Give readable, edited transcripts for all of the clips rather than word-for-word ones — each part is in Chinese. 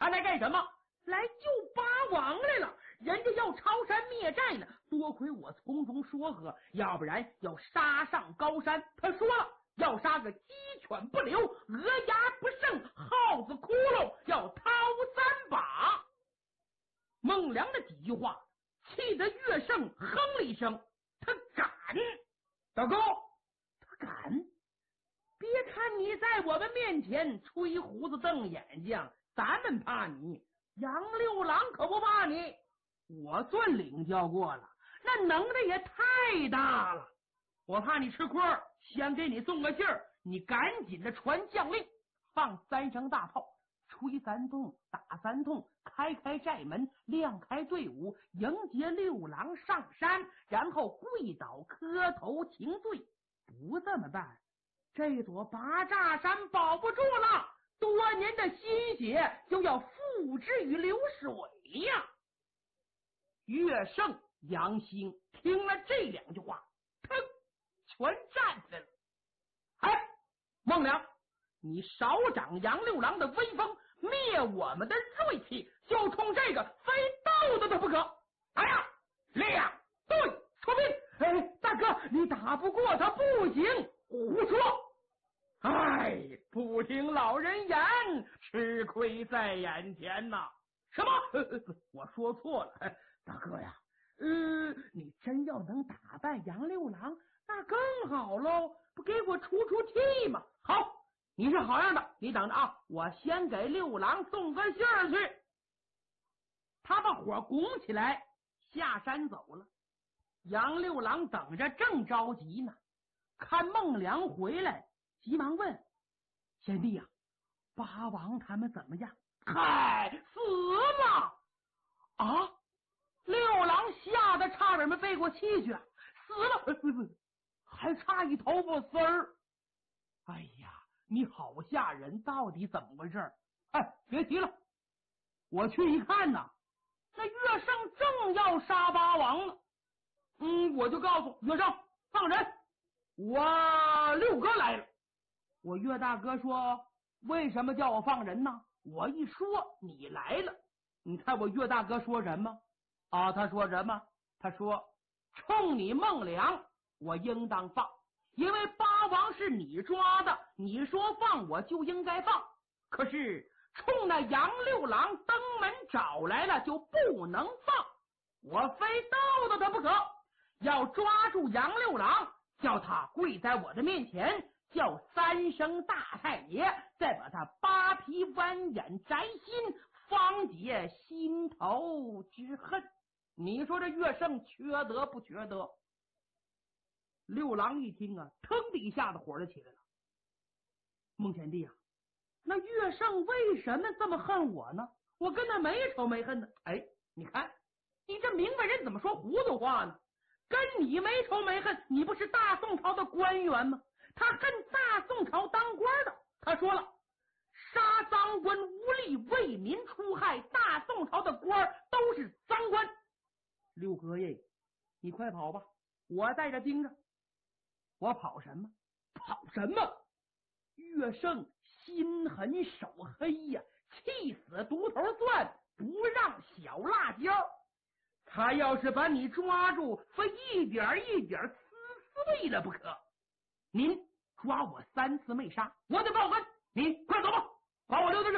他来干什么？来救八王来了，人家要抄山灭寨呢，多亏我从中说和，要不然要杀上高山。他说了，要杀个鸡犬不留，鹅鸭不剩，耗子窟窿要掏三把。孟良的几句话气得岳胜哼了一声，他敢？大哥，他敢？别看你在我们面前吹胡子瞪眼睛，咱们怕你，杨六郎可不怕你。我算领教过了，那能耐也太大了。我怕你吃亏，先给你送个信儿，你赶紧的传将令，放3声大炮，吹3通，打3通，开寨门，亮开队伍，迎接六郎上山，然后跪倒磕头请罪。不这么办，这座八炸山保不住了，多年的心血就要付之于流水呀！岳胜、杨兴听了这2句话，腾，全站起来了。哎，孟良，你少长杨六郎的威风，灭我们的锐气，就冲这个非斗的都不可！哎呀，两队出兵！哎，大哥，你打不过他不行！胡说！哎，不听老人言，吃亏在眼前呐！什么？我说错了，大哥呀，你真要能打败杨六郎，那更好喽，不给我出气吗？好，你是好样的，你等着啊，我先给六郎送个信儿去。他把火拱起来，下山走了。杨六郎等着正着急呢，看孟良回来，急忙问：贤弟呀，八王他们怎么样？嗨，死了啊！六郎吓得差点没背过气去，死了，还差一头发丝儿。哎呀，你好吓人，到底怎么回事？哎，别提了，我去一看呐，那岳胜正要杀八王呢。我就告诉岳胜放人，我六哥来了。我岳大哥说，为什么叫我放人呢？我一说你来了，你猜我岳大哥说什么啊？他说什么？他说冲你孟良，我应当放，因为八王是你抓的，你说放我就应该放。可是冲那杨六郎登门找来了，就不能放，我非斗到他不可，要抓住杨六郎，叫他跪在我的面前，叫3声大太爷，再把他8皮弯眼摘心，方解心头之恨。你说这岳胜缺德不缺德？六郎一听啊，腾的一下子火就起来了。孟贤弟啊，那岳胜为什么这么恨我呢？我跟他没仇没恨呢。哎，你看你这明白人怎么说糊涂话呢？跟你没仇没恨，你不是大宋朝的官员吗？他恨大宋朝当官的。他说了，杀赃官无力，为民除害，大宋朝的官都是赃官。六哥爷，你快跑吧，我在这盯着。我跑什么？跑什么？岳胜心狠手黑呀，气死独头蒜，不让小辣椒。他要是把你抓住，非一点一点撕碎了不可。您抓我3次没杀，我得报恩。你快走吧，把我留在这。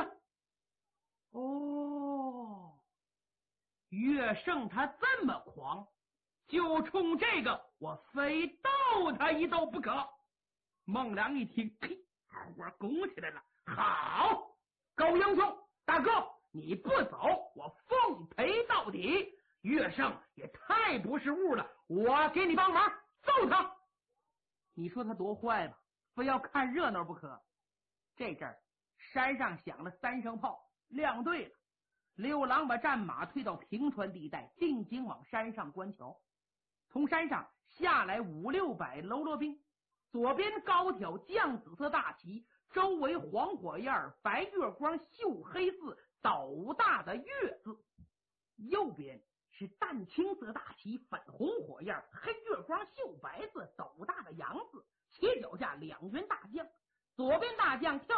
哦，岳胜他这么狂，就冲这个我非斗他一斗不可。孟良一听，嘿，火拱起来了。好，高英雄大哥，你不走，我奉陪到底。岳胜也太不是物了，我给你帮忙揍他。你说他多坏吧，非要看热闹不可。这阵儿山上响了3声炮，亮队了。六郎把战马推到平川地带，定睛往山上观瞧。从山上下来5、600喽啰兵，左边高挑绛紫色大旗，周围黄火焰白月光绣黑字斗大的月字，右边是淡青色大旗，粉红火焰黑月光绣白字斗大的洋字，斜脚下2员大将，左边大将跳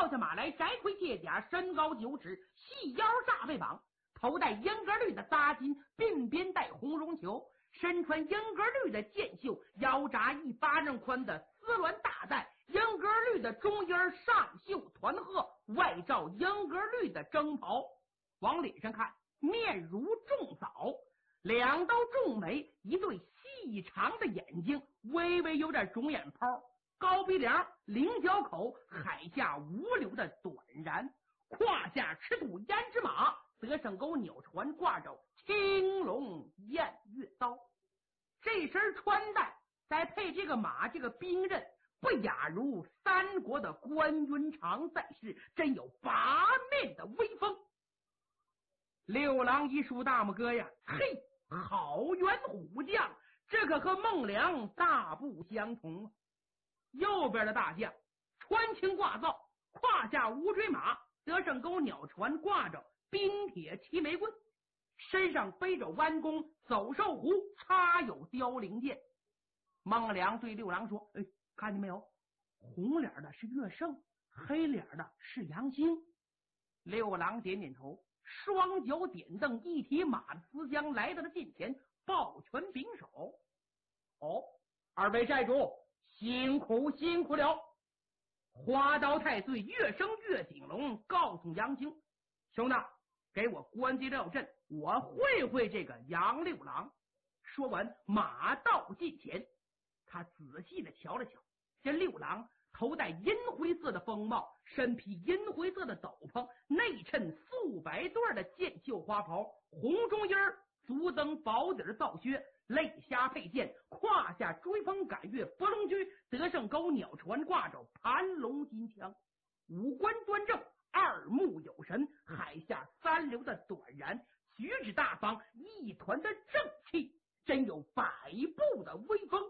跳下马来，摘盔卸甲，身高9尺，细腰炸背膀，头戴英格绿的扎金，鬓边戴红绒球，身穿英格绿的箭袖，腰扎1巴掌宽的丝鸾大带，英格绿的中衣上绣团鹤，外罩英格绿的征袍。往脸上看，面如重枣，2刀重眉，一对细长的眼睛，微微有点肿眼泡，高鼻梁，菱角口，海下无流的短髯，胯下赤兔胭脂马，德胜沟鸟船挂着青龙偃月刀。这身穿戴再配这个马，这个兵刃，不亚如三国的关云长在世，真有八面的威风。六郎一竖大拇哥呀，嘿，好元虎将，这可和孟良大不相同。右边的大将穿青挂皂，胯下无锥马，德胜沟鸟船挂着冰铁齐眉棍，身上背着弯弓，走兽壶插有凋零剑。孟良对六郎说：“看见没有？红脸的是岳胜，黑脸的是杨兴。”六郎点点头，双脚点蹬，一提马的丝缰来到了近前，抱拳拱手：“二位寨主辛苦了。”花刀太岁岳生岳景龙告诉杨兴：“兄弟，给我关机料阵，我会这个杨六郎。”说完，马到近前，他仔细的瞧了瞧，这六郎头戴银灰色的风帽，身披银灰色的斗篷，内衬素白缎的箭袖花袍，红中衣，足蹬薄底皂靴，肋虾佩剑，胯下追风赶月拨龙驹，德胜沟鸟船挂着盘龙金枪，五官端正，二目有神，海下三流的短髯，举止大方，一团的正气，真有百步的威风。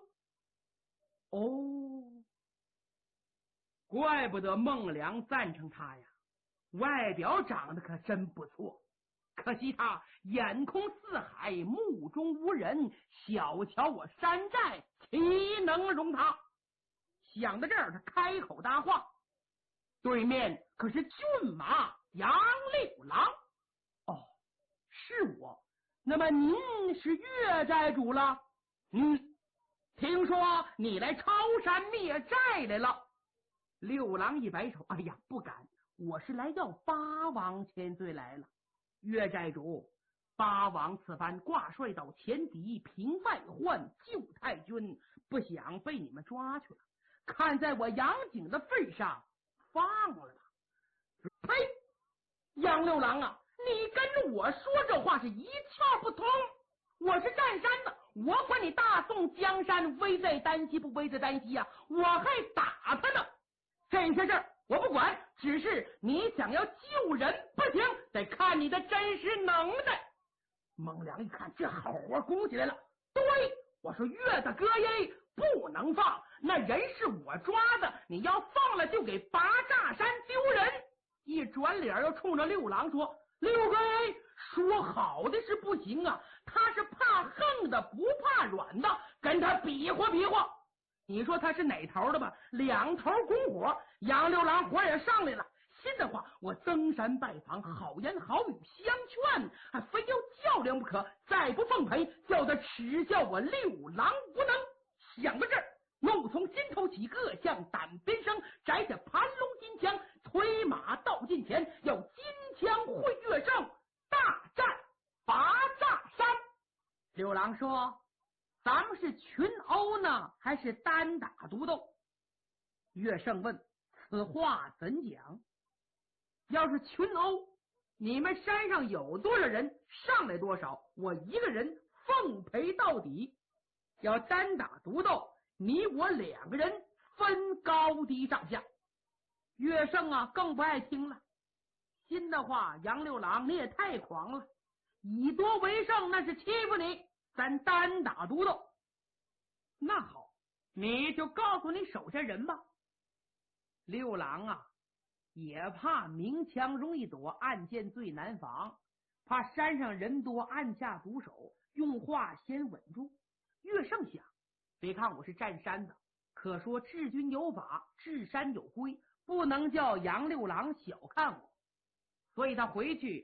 怪不得孟良赞成他呀，外表长得可真不错，可惜他眼空四海，目中无人，小瞧我山寨，岂能容他？想到这儿，他开口搭话：“对面可是骏马杨六郎？”“是我。那么您是岳寨主了？”“听说你来抄山灭寨来了。”六郎一摆手：“哎呀，不敢，我是来要八王千岁来了。岳寨主，八王此番挂帅到前敌，平外患，救太君，不想被你们抓去了，看在我杨景的份上，放了吧。”“呸！杨六郎啊，你跟我说这话是一窍不通。我是占山的，我管你大宋江山危在旦夕不危在旦夕呀，我还打他呢。这些事儿我不管，只是你想要救人不行，得看你的真实能耐。”孟良一看，这好活鼓起来了。“对，我说岳大哥耶，不能放，那人是我抓的，你要放了就给拔炸山丢人。”一转脸又冲着六郎说：“六哥耶，说好的是不行啊，他是怕横的不怕软的，跟他比划比划。你说他是哪头的吧？两头拱火，杨六郎火也上来了。信的话，我登山拜访，好言好语相劝，还非要较量不可。再不奉陪，叫他耻笑我六郎无能。”想到这儿，怒从心头起，各项胆边生，摘下盘龙金枪，推马到近前，要金枪会岳胜，大战拔炸山。六郎说：“咱们是群殴呢，还是单打独斗？”岳胜问：“此话怎讲？”“要是群殴，你们山上有多少人，上来多少，我一个人奉陪到底。要单打独斗，你我两个人分高低上下。”岳胜啊，更不爱听了。心的话，杨六郎你也太狂了，以多为胜那是欺负你，咱单打独斗。那好，你就告诉你手下人吧。六郎啊，也怕明枪容易躲，暗箭最难防，怕山上人多，暗下毒手，用话先稳住。岳胜想，别看我是占山的，可说治军有法，治山有规， 不能叫杨六郎小看我。所以他回去